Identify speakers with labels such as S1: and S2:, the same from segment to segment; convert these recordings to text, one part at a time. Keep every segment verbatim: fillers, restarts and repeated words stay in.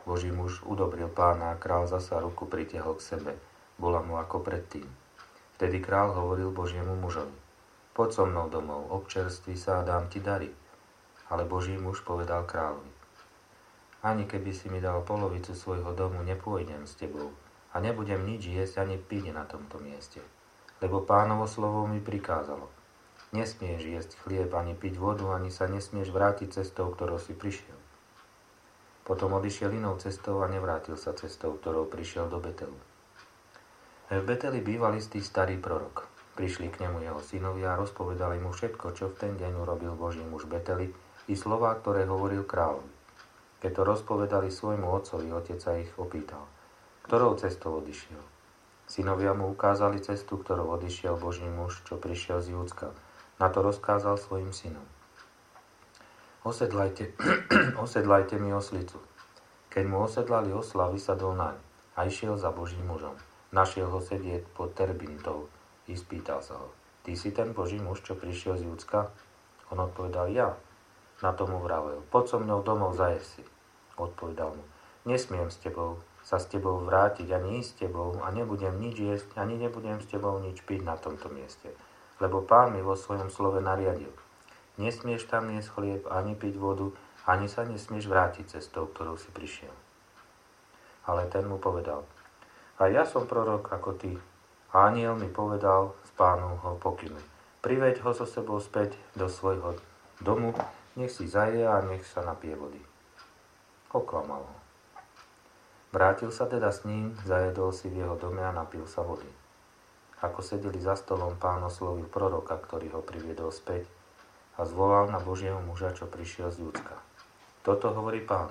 S1: Boží muž udobril pána a král zasa ruku pritiahol k sebe. Bola mu ako predtým. Vtedy král hovoril Božiemu mužovi: Poď so mnou domov, občerství sa a dám ti dary. Ale Boží muž povedal kráľovi: Ani keby si mi dal polovicu svojho domu, nepôjdem s tebou a nebudem nič jesť ani piť na tomto mieste. Lebo pánovo slovo mi prikázalo: Nesmieš jesť chlieb, ani piť vodu, ani sa nesmieš vrátiť cestou, ktorou si prišiel. Potom odišiel inou cestou a nevrátil sa cestou, ktorou prišiel do Betelu. V Beteli býval istý starý prorok. Prišli k nemu jeho synovia a rozpovedali mu všetko, čo v ten deň urobil Boží muž Beteli, i slová, ktoré hovoril kráľovi. Keď to rozpovedali svojmu otcovi, otec sa ich opýtal: Ktorou cestou odišiel? Synovia mu ukázali cestu, ktorou odišiel Boží muž, čo prišiel z Júdska. Na to rozkázal svojim synom: Osedlajte, osedlajte mi oslicu. Keď mu osedlali osla, vysadol naň a išiel za Božím mužom. Našiel ho sedieť pod terbintou i spýtal sa ho: Ty si ten Boží muž, čo prišiel z Júdska? On odpovedal: Ja. Na tomu vravel: Poď so mnou domov, zajes si. Odpovedal mu: Nesmiem s tebou, sa s tebou vrátiť, ani ísť s tebou, a nebudem nič jesť, ani nebudem s tebou nič piť na tomto mieste. Lebo Pán mi vo svojom slove nariadil: Nesmieš tam jesť chlieb, ani piť vodu, ani sa nesmieš vrátiť cestou, ktorou si prišiel. Ale ten mu povedal: A ja som prorok ako ty. A anjel mi povedal z Pánovho pokynu: Priveď ho so sebou späť do svojho domu, nech si zaje a nech sa napije vody. Oklamal ho. Vrátil sa teda s ním, zajedol si v jeho dome a napil sa vody. Ako sedeli za stolom, Pán oslovil proroka, ktorý ho priviedol späť, a zvolal na Božieho muža, čo prišiel z Júdska. Toto hovorí Pán: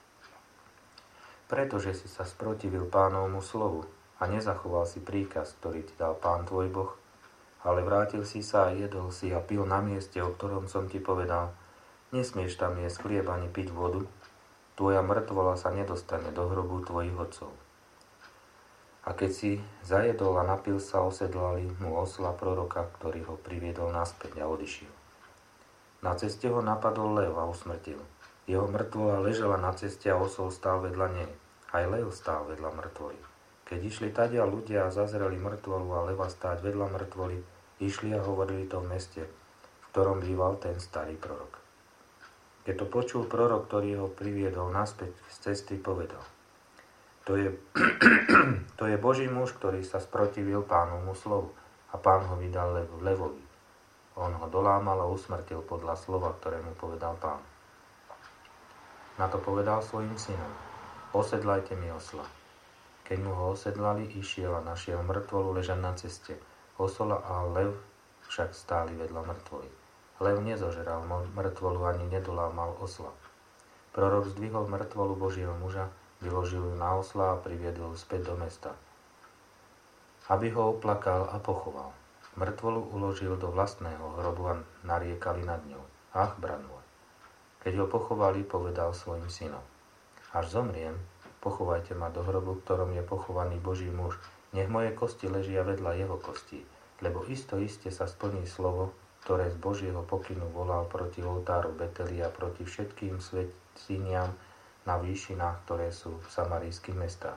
S1: Pretože si sa sprotivil Pánovmu slovu a nezachoval si príkaz, ktorý ti dal Pán tvoj Boh, ale vrátil si sa a jedol si a pil na mieste, o ktorom som ti povedal: Nesmieš tam jesť chlieb ani piť vodu, tvoja mŕtvola sa nedostane do hrobu tvojich otcov. A keď si zajedol a napil sa, osedlali mu osla proroka, ktorý ho priviedol naspäť a odišiel. Na ceste ho napadol lev a usmrtil. Jeho mŕtvola ležala na ceste a osol stál vedľa nej. Aj lev stál vedľa mŕtvoly. Keď išli tadia ľudia a zazreli mŕtvolu a leva stáť vedľa mŕtvoly, išli a hovorili to v meste, v ktorom býval ten starý prorok. Keď to počul prorok, ktorý ho priviedol naspäť z cesty, povedal: To je, to je Boží muž, ktorý sa sprotivil Pánovmu slovu, a Pán ho vydal lev, levovi. On ho dolámal a usmrtil podľa slova, ktoré mu povedal Pán. Na to povedal svojim synom: Osedlajte mi osla. Keď mu ho osedlali, išiel a našiel mŕtvolu ležať na ceste. Osola a lev však stáli vedľa mŕtvoly. Lev nezožeral mŕtvolu ani nedolámal osla. Prorok zdvihol mŕtvolu Božieho muža, vyložil ju na osla a priviedol späť do mesta, aby ho oplakal a pochoval. Mŕtvolu uložil do vlastného hrobu a nariekali nad ňou: Ach, brat môj. Keď ho pochovali, povedal svojim synom: Až zomriem, pochovajte ma do hrobu, v ktorom je pochovaný Boží muž. Nech moje kosti ležia vedľa jeho kostí, lebo isto iste sa splní slovo, ktoré z Božieho pokynu volal proti oltáru Beteli a proti všetkým svätyniam na výšinách, ktoré sú v samarijských mestách.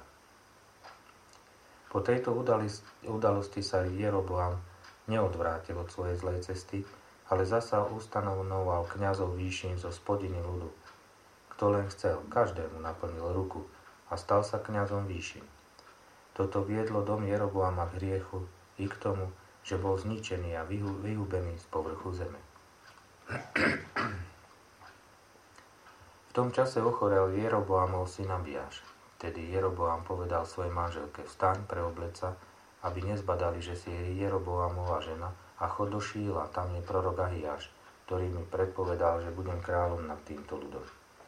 S1: Po tejto udalosti sa Jeroboam neodvrátil od svojej zlej cesty, ale zasa ustanovoval kňazov výšin zo spodiny ľudu. Kto len chcel, každému naplnil ruku a stal sa kňazom výšin. Toto viedlo dom Jeroboama k hriechu i k tomu, že bol zničený a vyhubený z povrchu zeme. V tom čase ochorel Jeroboamov syn Abiáš. Vtedy Jeroboam povedal svojej manželke: Vstaň, preobleď sa, aby nezbadali, že si Jeroboamova žena, a chod do Šíla, tam je prorok Ahiáš, ktorý mi predpovedal, že budem kráľom nad týmto ľudom.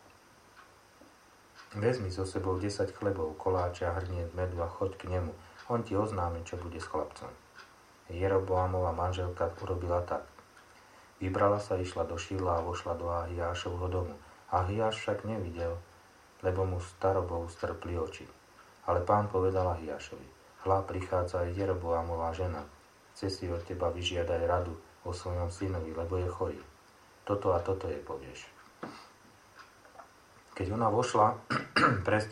S1: Vezmi so sebou desať chlebov, koláče a hrniec medu a choď k nemu, on ti oznámi, čo bude s chlapcom. Jeroboamova manželka urobila tak. Vybrala sa, išla do Šíla a vošla do Ahiášovho domu. Ahiáš však nevidel, lebo mu starobou strpli oči. Ale Pán povedal Ahiášovi: Hľa, prichádza aj Jeroboamova žena. Chce si od teba vyžiadať radu o svojom synovi, lebo je chorý. Toto a toto jej povieš. Keď ona vošla, prestal